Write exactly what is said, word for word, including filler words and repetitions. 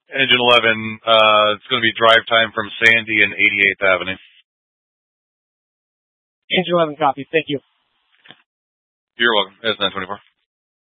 Engine eleven, uh, it's going to be drive time from Sandy and eighty-eighth Avenue. Engine eleven copy. Thank you. You're welcome. S nine twenty-four.